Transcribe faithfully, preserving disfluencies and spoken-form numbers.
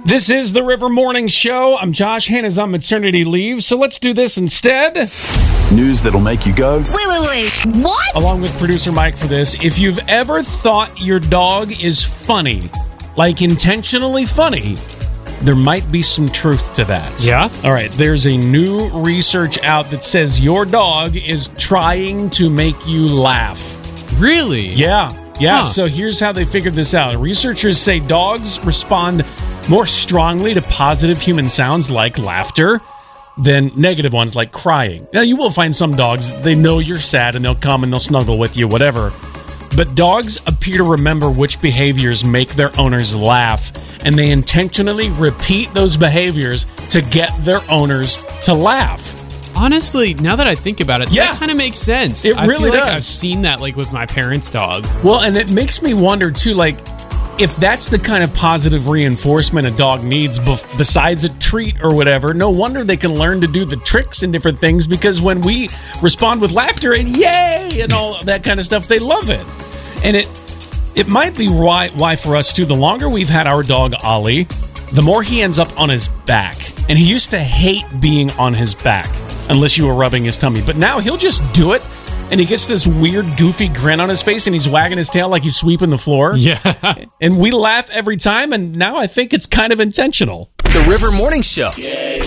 This is the River Morning Show. I'm Josh. Hannah's on maternity leave, so let's do this instead. News that'll make you go, Wait, wait, wait. What? Along with producer Mike for this. If you've ever thought your dog is funny, like intentionally funny, there might be some truth to that. Yeah? All right. There's a new research out that says your dog is trying to make you laugh. Really? Yeah. Yeah. Huh. So here's how they figured this out. Researchers say dogs respond more strongly to positive human sounds like laughter than negative ones like crying. Now, you will find some dogs, they know you're sad and they'll come and they'll snuggle with you, whatever. But dogs appear to remember which behaviors make their owners laugh, and they intentionally repeat those behaviors to get their owners to laugh. Honestly, now that I think about it, Yeah. that kind of makes sense. It I really feel like does. I've seen that like with my parents' dog. Well, and it makes me wonder, too, like, if that's the kind of positive reinforcement a dog needs bef- besides a treat or whatever, no wonder they can learn to do the tricks and different things, because when we respond with laughter and yay and all that kind of stuff, they love it. And it it might be why, why for us, too, the longer we've had our dog, Ollie, the more he ends up on his back. And he used to hate being on his back unless you were rubbing his tummy. But now he'll just do it. And he gets this weird, goofy grin on his face, and he's wagging his tail like he's sweeping the floor. Yeah. And we laugh every time, and now I think it's kind of intentional. The River Morning Show.